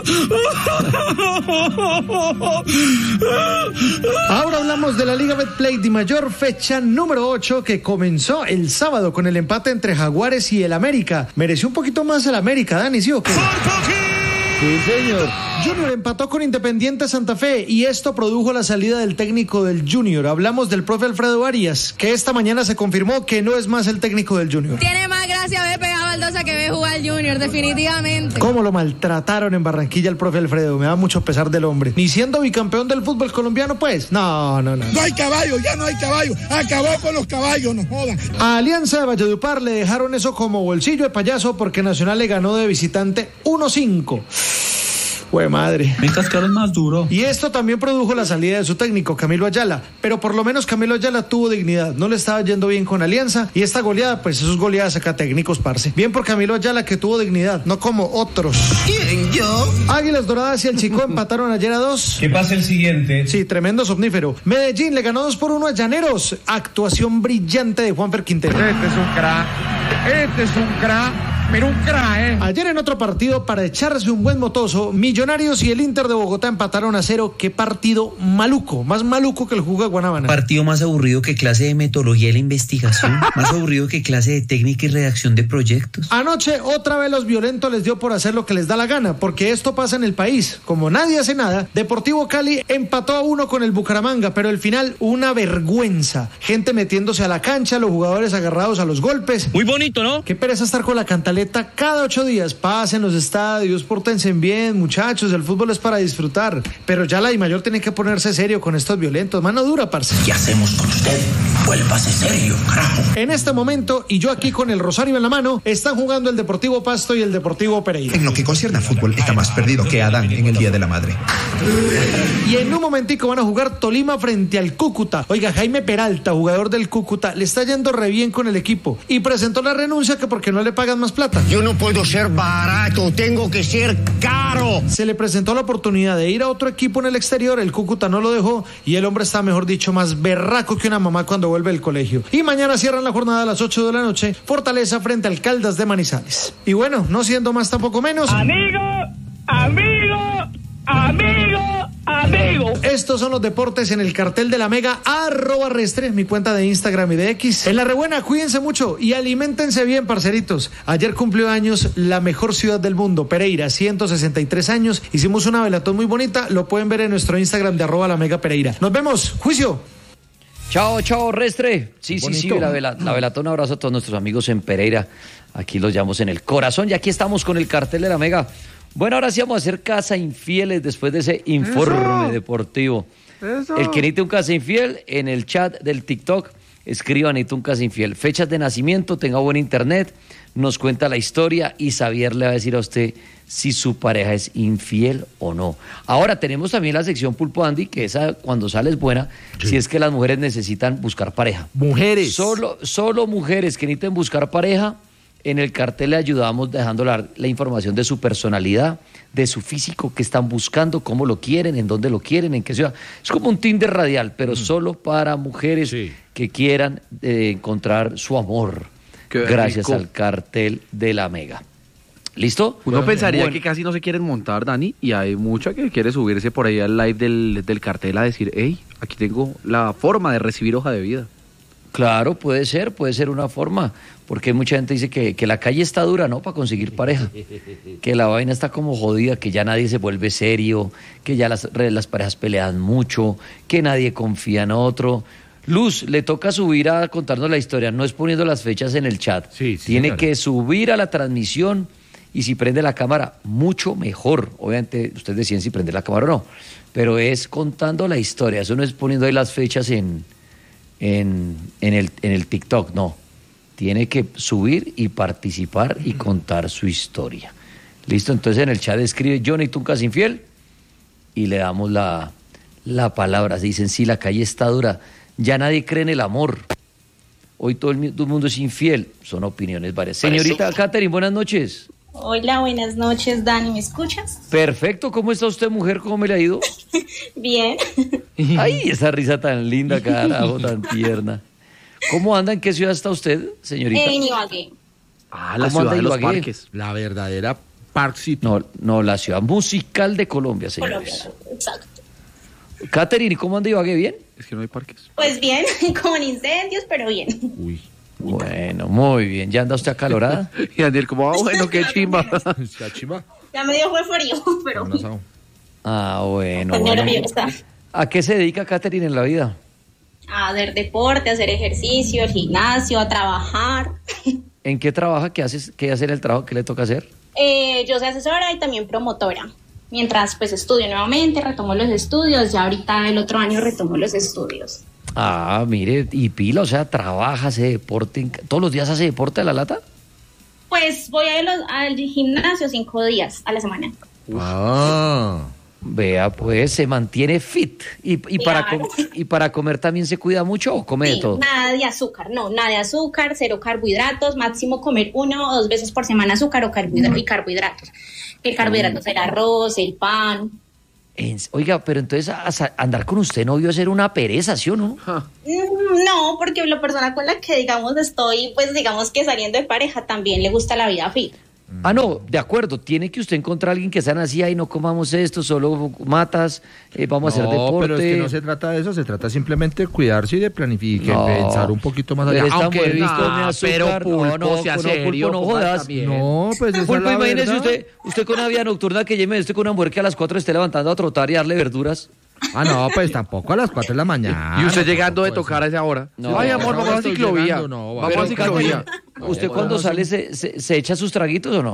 Ahora hablamos de la Liga Betplay de Mayor, fecha número 8, que comenzó el sábado con el empate entre Jaguares y el América. Mereció un poquito más el América, Dani, ¿sí o qué? Sí, señor. Junior empató con Independiente Santa Fe y esto produjo la salida del técnico del Junior. Hablamos del profe Alfredo Arias, que esta mañana se confirmó que no es más el técnico del Junior. Tiene más gracia ver pegar a Baldosa que ver jugar al Junior, definitivamente. ¿Cómo lo maltrataron en Barranquilla el profe Alfredo? Me da mucho pesar del hombre. Ni siendo bicampeón del fútbol colombiano, pues. No. No hay caballo, ya no hay caballo. Acabó con los caballos, no jodan. A Alianza de Valledupar le dejaron eso como bolsillo de payaso porque Nacional le ganó de visitante 1-5. ¡Jue madre! Me cascaron más duro. Y esto también produjo la salida de su técnico, Camilo Ayala. Pero por lo menos Camilo Ayala tuvo dignidad. No le estaba yendo bien con Alianza. Y esta goleada, pues esos goleadas saca técnicos, parce. Bien por Camilo Ayala, que tuvo dignidad, no como otros. ¿Quién, yo? Águilas Doradas y el Chico empataron ayer a 2. ¿Qué pasa el siguiente? Sí, tremendo somnífero. Medellín le ganó 2-1 a Llaneros. Actuación brillante de Juanfer Quintero. Este es un crack. Pero un crack, ¿eh? Ayer en otro partido, para echarse un buen motoso, Millonarios y el Inter de Bogotá empataron a 0. Qué partido maluco, más maluco que el jugo de Guanábana. Partido más aburrido que clase de metodología de la investigación, más aburrido que clase de técnica y redacción de proyectos. Anoche otra vez los violentos les dio por hacer lo que les da la gana, porque esto pasa en el país. Como nadie hace nada, Deportivo Cali empató a 1 con el Bucaramanga, pero al final una vergüenza. Gente metiéndose a la cancha, los jugadores agarrados a los golpes. Muy bonito, ¿no? Qué pereza estar con la cantaleta cada 8 días. Pasen los estadios, pórtense bien, muchachos, el fútbol es para disfrutar. Pero ya la DIMAYOR tiene que ponerse serio con estos violentos. Mano dura, parce. ¿Qué hacemos con usted? Vuélvase serio, carajo. En este momento, y yo aquí con el rosario en la mano, están jugando el Deportivo Pasto y el Deportivo Pereira. En lo que concierne al fútbol, está más perdido que Adán en el Día de la Madre. Y en un momentico van a jugar Tolima frente al Cúcuta. Oiga, Jaime Peralta, jugador del Cúcuta, le está yendo re bien con el equipo y presentó la renuncia que porque no le pagan más plata. Yo no puedo ser barato, tengo que ser caro. Se le presentó la oportunidad de ir a otro equipo en el exterior, el Cúcuta no lo dejó y el hombre está, mejor dicho, más berraco que una mamá cuando vuelve del colegio. Y mañana cierran la jornada a las 8 de la noche, Fortaleza frente al Caldas de Manizales. Y bueno, no siendo más tampoco menos... Amigo. Estos son los deportes en el cartel de la Mega, @Restre, mi cuenta de Instagram y de X. En la rebuena, cuídense mucho y aliméntense bien, parceritos. Ayer cumplió años la mejor ciudad del mundo, Pereira, 163 años. Hicimos una velatón muy bonita, lo pueden ver en nuestro Instagram de @LaMegaPereira. Nos vemos, juicio. Chao, Restre. Sí, la velatón. Un abrazo a todos nuestros amigos en Pereira. Aquí los llamamos en el corazón y aquí estamos con el cartel de la Mega. Bueno, ahora sí vamos a hacer casa infieles después de ese informe deportivo. El que necesite un casa infiel, en el chat del TikTok, escriba necesito un casa infiel. Fechas de nacimiento, tenga buen internet, nos cuenta la historia y Xavier le va a decir a usted si su pareja es infiel o no. Ahora tenemos también la sección Pulpo Andy, que esa cuando sale es buena, sí. Si es que las mujeres necesitan buscar pareja. Mujeres. Solo mujeres que necesiten buscar pareja. En el cartel le ayudamos dejando la información de su personalidad, de su físico, qué están buscando, cómo lo quieren, en dónde lo quieren, en qué ciudad. Es como un Tinder radial, pero solo para mujeres que quieran encontrar su amor. Gracias al cartel de la Mega. ¿Listo? Uno pensaría que casi no se quieren montar, Dani, y hay mucha que quiere subirse por ahí al live del cartel a decir, hey, aquí tengo la forma de recibir hoja de vida. Claro, puede ser una forma, porque mucha gente dice que la calle está dura, ¿no?, para conseguir pareja, que la vaina está como jodida, que ya nadie se vuelve serio, que ya las parejas pelean mucho, que nadie confía en otro. Luz, le toca subir a contarnos la historia, no es poniendo las fechas en el chat, tiene que subir a la transmisión y si prende la cámara, mucho mejor. Obviamente, ustedes deciden si prende la cámara o no, pero es contando la historia, eso no es poniendo ahí las fechas en el TikTok, no. Tiene que subir y participar y contar su historia. ¿Listo? Entonces en el chat escribe yo necesito un casa infiel y le damos la palabra. Dicen, sí, la calle está dura. Ya nadie cree en el amor. Hoy todo el mundo es infiel. Son opiniones varias. Señorita Catherine, buenas noches. Hola, buenas noches, Dani, ¿me escuchas? Perfecto, ¿cómo está usted, mujer? ¿Cómo me le ha ido? Bien. Ay, esa risa tan linda, carajo, tan tierna. ¿Cómo anda? ¿En qué ciudad está usted, señorita? En Ibagué. Ah, la ciudad de los parques. La verdadera Park City. No, la ciudad musical de Colombia, señores. Colombia, exacto. Catherine, ¿cómo anda Ibagué? ¿Bien? Es que no hay parques. Pues bien, con incendios, pero bien. Uy. Bueno, muy bien. ¿Ya anda usted acalorada? Y Daniel, como, bueno, qué chimba. ¿Está chimba? Ya me dio fue frío, pero... Bueno. ¿A qué se dedica Catherine en la vida? A hacer deporte, a hacer ejercicio, al gimnasio, a trabajar. ¿En qué trabaja? ¿Qué hace en el trabajo? ¿Qué le toca hacer? Yo soy asesora y también promotora. Mientras pues estudio nuevamente, retomo los estudios, ya ahorita el otro año retomo los estudios. Ah, mire, y pila, o sea, trabaja, hace deporte, ¿todos los días hace deporte a la lata? Pues voy al gimnasio 5 días a la semana. Vea, pues, se mantiene fit. ¿Y para comer también se cuida mucho o come de todo? Nada de azúcar, nada de azúcar, 0 carbohidratos, máximo comer 1 o 2 veces por semana azúcar o carbohidratos. El carbohidrato es el arroz, el pan. Oiga, pero entonces andar con usted no vio ser una pereza, ¿sí o no? No, porque la persona con la que, digamos, estoy, pues, digamos que saliendo de pareja también le gusta la vida fit. No, de acuerdo, tiene que usted encontrar a alguien que sean así, ay, no comamos esto, solo matas, vamos a hacer deporte. No, pero es que no se trata de eso, se trata simplemente de cuidarse y de planificar, pensar un poquito más allá. Aunque he visto azúcar, pulpo, no jodas. No, pues eso Pulpo, es la imagínese usted con una vida nocturna que lleve usted con una mujer que a las 4 esté levantando a trotar y darle verduras. No, pues tampoco a las 4 de la mañana. Y usted llegando de tocar a esa hora. Ay, amor, vamos a ciclovía. Vamos a ciclovía. ¿Usted cuando sale se echa sus traguitos o no?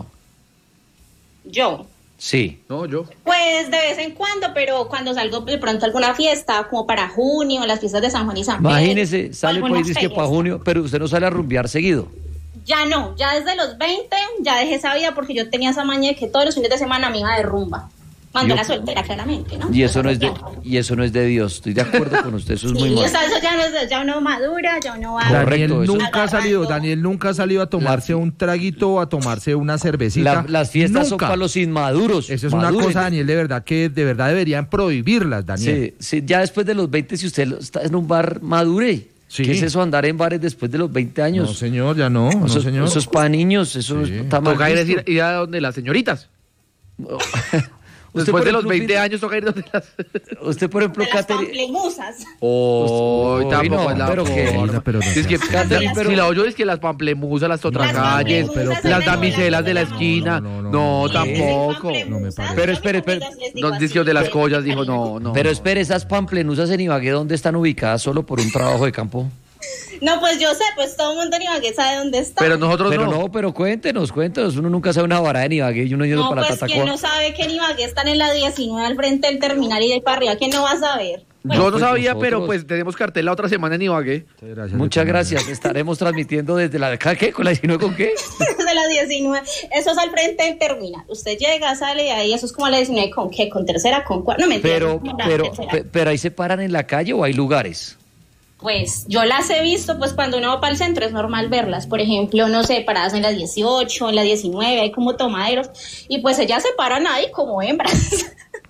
¿Yo? Sí. No, yo. Pues de vez en cuando, pero cuando salgo de pronto a alguna fiesta, como para junio, las fiestas de San Juan y San Pedro. Imagínese, sale pues dice que para junio, pero usted no sale a rumbear seguido. Ya no, ya desde los 20 ya dejé esa vida porque yo tenía esa maña de que todos los fines de semana me iba de rumba. Cuando era soltera, claramente, ¿no? Y eso no es de Dios, estoy de acuerdo con usted, eso es muy malo. O sea, eso ya uno madura, ya uno va... Daniel nunca ha salido a tomarse un traguito o a tomarse una cervecita. Las fiestas son para los inmaduros. Eso es una cosa, Daniel, de verdad que deberían prohibirlas, Daniel. Sí, ya después de los 20, si usted está en un bar, madure. Sí. ¿Qué es eso, andar en bares después de los 20 años? No, señor, ya no, señor. Eso es para niños, eso está mal. Toca ir a donde las señoritas. Después de los 20 años toca ir donde las... Usted, por ejemplo, Catherine... Las pamplemusas. Tampoco es la... Pero es que Catherine, si la oyo es que las pamplemusas, las totracalles, las damiselas de la esquina. No, tampoco. No me parece. Pero espere. No, dice que de las collas dijo no. Pero espere, esas pamplemusas en Ibagué, ¿dónde están ubicadas? ¿Solo por un trabajo de campo? No, pues yo sé, pues todo el mundo en Ibagué sabe dónde está. Pero nosotros pero cuéntenos, uno nunca sabe una vara en Ibagué y uno yendo para Tatacoa. No, pues ¿quién no sabe que en Ibagué están en la 19 al frente del terminal y de ahí para arriba? ¿Quién no va a saber? Bueno, yo no sabía, pero pues tenemos cartel la otra semana en Ibagué. Muchas gracias, estaremos transmitiendo desde la... ¿Qué? ¿Con la 19 con qué? Desde la 19, eso es al frente del terminal. Usted llega, sale de ahí, eso es como la 19 con qué, con tercera, con cuarta, no me entiendo. Pero ahí se paran en la calle o hay lugares. Pues yo las he visto, pues cuando uno va para el centro es normal verlas, por ejemplo, no sé, paradas en la 18, en la 19, hay como tomaderos, y pues ellas se paran ahí como hembras.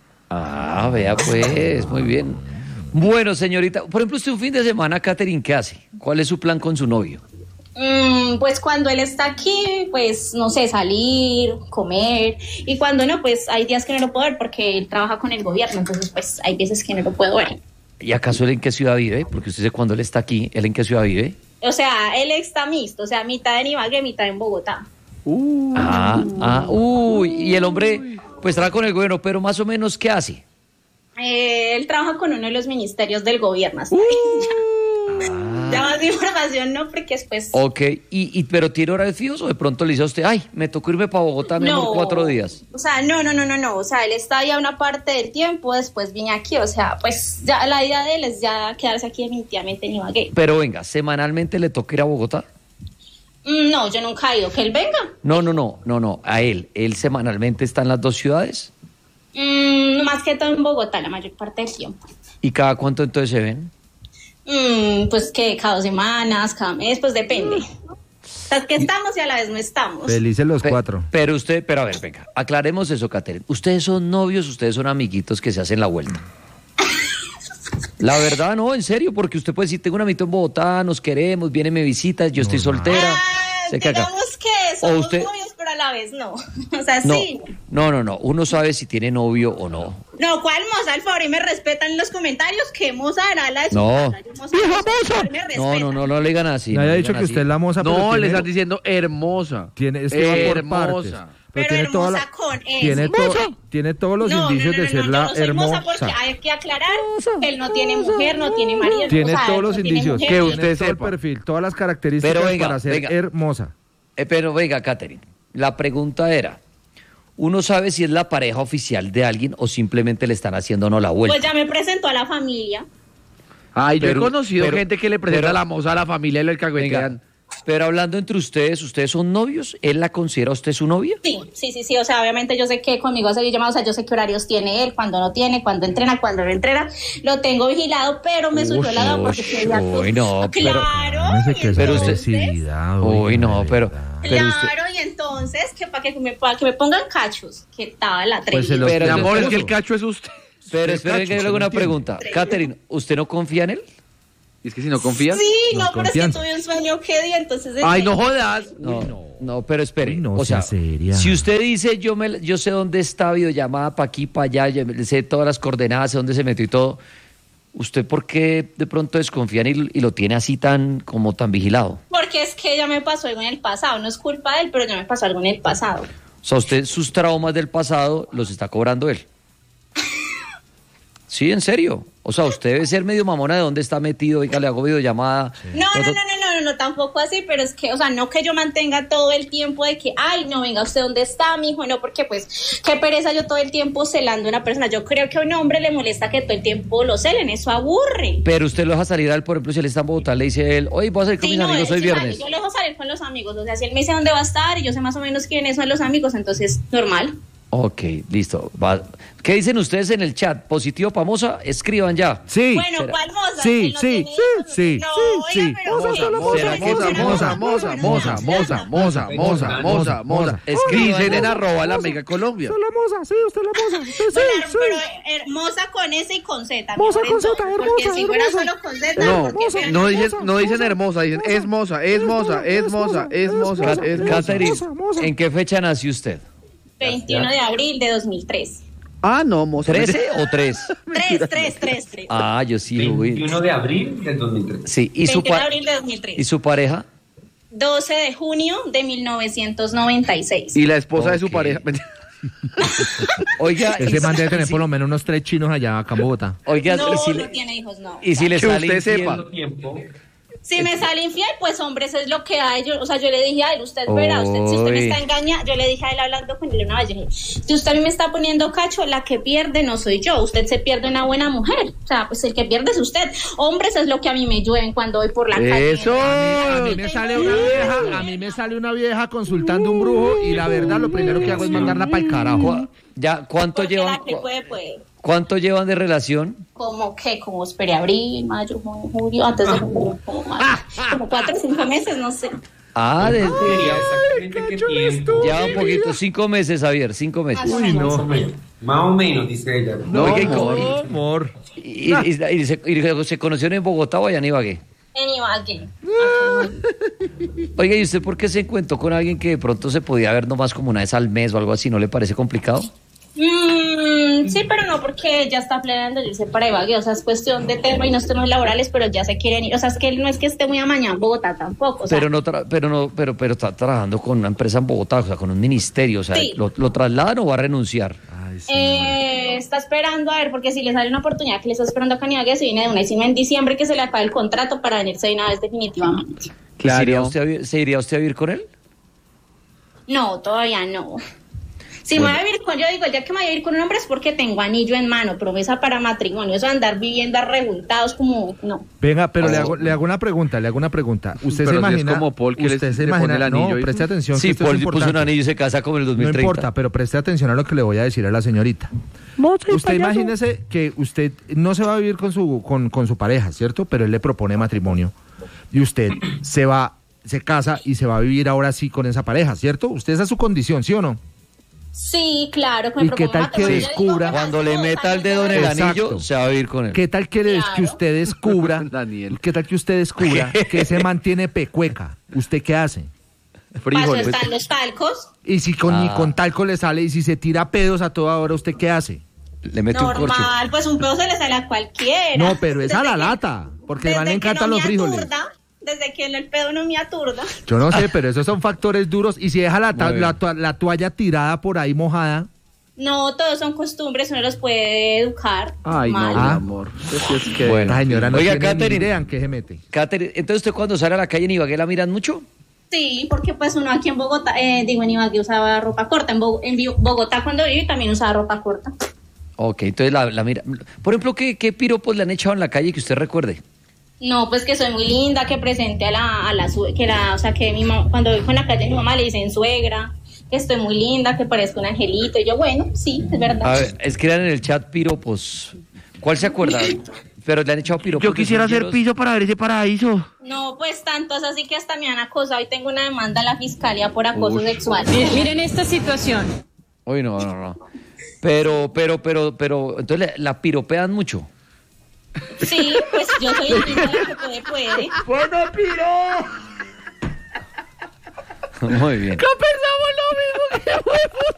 Vea pues, muy bien. Bueno, señorita, por ejemplo, usted un fin de semana, Catherine, ¿qué hace? ¿Cuál es su plan con su novio? Pues cuando él está aquí, pues no sé, salir, comer, y cuando no, pues hay días que no lo puedo ver porque él trabaja con el gobierno, entonces pues hay veces que no lo puedo ver. ¿Y acaso él en qué ciudad vive? Porque usted dice cuando él está aquí, ¿él en qué ciudad vive? O sea, él está mixto, o sea, mitad en Ibagué, mitad en Bogotá. Y el hombre, pues trabaja con el gobierno, pero más o menos, ¿qué hace? Él trabaja con uno de los ministerios del gobierno, así. Ya más información, ¿no? Porque después... Ok, ¿pero tiene horarios fijos o de pronto le dice a usted, me tocó irme para Bogotá, mejor 4 días? O sea, no, o sea, él está ya una parte del tiempo, después viene aquí, o sea, pues ya la idea de él es ya quedarse aquí definitivamente en Ibagué. Pero venga, ¿semanalmente le toca ir a Bogotá? No, yo nunca he ido, ¿que él venga? No, a él semanalmente está en las 2 ciudades. Más que todo en Bogotá, la mayor parte del tiempo. ¿Y cada cuánto entonces se ven? Pues que cada 2 semanas, cada mes, pues depende. O sea, que estamos y a la vez no estamos. Felices los 4. Pero a ver, venga, aclaremos eso, Katherine. ¿Ustedes son novios, ustedes son amiguitos que se hacen la vuelta? La verdad, no, en serio, porque usted puede decir, tengo un amiguito en Bogotá, nos queremos, viene, me visitas, yo estoy soltera. Digamos que somos novios, pero a la vez no. O sea, sí. No, uno sabe si tiene novio o no. No, ¿cuál moza? Al favor, y me respetan en los comentarios. ¿Qué moza hará la de su No. casa? No le digan así. No haya dicho que usted es la moza. No, le están diciendo hermosa. Es que va por partes. Pero tiene hermosa con S. Tiene todos los indicios de ser la hermosa. Porque hay que aclarar que él no tiene mujer, no tiene marido. Tiene todos los indicios. Que usted sepa. El perfil, todas las características para ser hermosa. Pero venga, Katherine, la pregunta era, ¿uno sabe si es la pareja oficial de alguien o simplemente le están haciendo la vuelta? Pues ya me presentó a la familia. Ay, yo he conocido gente que le presenta a la moza a la familia y le cagüetean. Pero hablando entre ¿ustedes son novios? ¿Él la considera usted su novia? Sí, o sea, obviamente yo sé que conmigo hace llamadas, o sea, yo sé qué horarios tiene él, cuando no tiene, cuando entrena, cuando no entrena, lo tengo vigilado, pero me subió la dama porque quería pero usted y entonces que para que me pongan cachos, que estaba la 3. Pues mi amor, es que el cacho es usted. Pero espera que yo le haga una pregunta. Katherine, ¿usted no confía en él? ¿Y es que si no confías? Sí, no, pero es que tuve un sueño que día, entonces... ¡Ay, no jodas! No, pero espere. O sea, si usted dice, yo sé dónde está videollamada, para aquí, para allá, yo sé todas las coordenadas, sé dónde se metió y todo, ¿usted por qué de pronto desconfía y lo tiene así tan vigilado? Porque es que ya me pasó algo en el pasado, no es culpa de él, pero ya me pasó algo en el pasado. O sea, usted sus traumas del pasado los está cobrando él. Sí, en serio. O sea, usted debe ser medio mamona de dónde está metido, oiga, le hago videollamada. No, tampoco así, pero es que, o sea, no que yo mantenga todo el tiempo de que, ay, no, venga, ¿usted dónde está, mijo? No, porque pues, qué pereza yo todo el tiempo celando a una persona. Yo creo que a un hombre le molesta que todo el tiempo lo celen, eso aburre. Pero usted lo deja salir a él, por ejemplo, si él está en Bogotá, le dice a él, oye, voy a salir con mis amigos hoy viernes. Yo le dejo salir con los amigos, o sea, si él me dice dónde va a estar y yo sé más o menos quiénes son los amigos, entonces, normal. Ok, listo. ¿Qué dicen ustedes en el chat? ¿Positivo para Moza? Escriban ya. Sí. Bueno, ¿cuál Moza? Sí. Moza. Escriben en @LaMega Colombia. Usted la Moza, sí, usted la Moza. Sí. Pero Moza con S y con Z. Moza con Z, hermosa. Porque si fuera solo con Z, no dicen hermosa, dicen es moza. Katherine, ¿en qué fecha nació usted? 21 de abril de 2003. Ah, no, moza. ¿13 o 3? 3. Ah, yo sí. 21 de abril de 2003. Sí, ¿Y 21 de abril de 2003. ¿Y su pareja? 12 de junio de 1996. ¿Y la esposa de su pareja? Oiga, ese man debe tener por lo menos unos 3 chinos allá acá en Bogotá. Oiga, no tiene hijos, no. Y si le sale usted sepa. Si me sale infiel, pues hombres es lo que hay. O sea, yo le dije a él, usted verá, si usted me está engañando, yo le dije a él hablando con él una vez, yo dije, si usted a mí me está poniendo cacho, la que pierde no soy yo, usted se pierde una buena mujer. O sea, pues el que pierde es usted. Hombres es lo que a mí me llueven cuando voy por la calle. Eso. A mí me sale una vieja consultando un brujo y la verdad lo primero que hago es mandarla para el carajo. Ya, ¿cuánto llevan? ¿Cuánto llevan de relación? Como esperé abril, mayo, junio, julio, antes de julio, como 4 o 5 meses, no sé. Ya un poquito, 5 meses, Javier, 5 meses. Uy, no. Más o menos, dice ella. No, amor. ¿Y se conocieron en Bogotá o allá en Ibagué? En Ibagué. Oiga, ¿y usted por qué se encontró con alguien que de pronto se podía ver nomás como una vez al mes o algo así? ¿No le parece complicado? Sí, pero no, porque ya está planeando irse para Ibagué, o sea, es cuestión de tema y no temas laborales, pero ya se quieren ir, o sea, es que él no es que esté muy amañado en Bogotá tampoco, o sea. Pero está trabajando con una empresa en Bogotá, o sea, con un ministerio, o sea, sí. ¿Lo trasladan o va a renunciar? Está esperando a ver, porque si le sale una oportunidad que le está esperando acá en Ibagué, se viene de una, y si no en diciembre que se le acabe el contrato para venirse de una vez definitivamente. Claro. ¿Se iría usted a vivir con él? No, todavía no. Si me voy a vivir con, yo digo, ya que me voy a vivir con un hombre es porque tengo anillo en mano, promesa para matrimonio, eso de andar viviendo arrebultados como, no. Venga, pero le hago una pregunta, ¿Usted pero se imagina? Si es como Paul, que ¿usted se imagina? el anillo, no, preste atención. Sí, que Paul puso un anillo y se casa como en el 2030. No importa, pero preste atención a lo que le voy a decir a la señorita. Usted imagínese que usted no se va a vivir con su pareja, ¿cierto? Pero él le propone matrimonio y usted se casa y se va a vivir ahora sí con esa pareja, ¿cierto? Usted esa es su condición, ¿sí o no? Sí, claro. ¿Y qué tal que descubra? Cuando le meta el dedo en el anillo, se va a vivir con él. ¿Qué tal que usted descubra? Daniel. ¿Qué tal que usted descubra que se mantiene pecueca? ¿Usted qué hace? Frijoles. Están los talcos. Y si ni con talco le sale, y si se tira pedos a toda hora, ¿usted qué hace? Le mete un corcho. Normal, pues un pedo se le sale a cualquiera. No, pero es a la lata, porque le encantan los frijoles. Desde que el pedo no me aturda. Yo no sé, pero esos son factores duros. Y si deja la toalla tirada por ahí mojada. No, todos son costumbres, uno los puede educar. Ay, mal. no, mi amor. Es que... Bueno, la señora no oiga, tiene ni idea en qué se mete. Katherine, entonces usted cuando sale a la calle en Ibagué la miran mucho. Sí, porque pues uno aquí en Bogotá, en Ibagué usaba ropa corta. En Bogotá cuando viví también usaba ropa corta. Ok, entonces la mira. Por ejemplo, ¿qué piropos le han echado en la calle que usted recuerde? No, pues que soy muy linda, que presente a la suegra, o sea, que mi mamá, cuando voy con la calle mi mamá le dicen suegra, que estoy muy linda, que parezco un angelito, y yo, bueno, sí, es verdad. A ver, escriban en el chat piropos. ¿Cuál se acuerda? Pero le han echado piropos. Yo quisiera hacer piso para ver ese paraíso. No, pues tantos, así que hasta me han acosado y tengo una demanda a la fiscalía por acoso sexual. Miren esta situación. Uy, no. Pero, entonces la piropean mucho. Sí, pues yo soy la que puede. ¡Bueno, piro! Muy bien. ¿Qué pensamos lo mismo que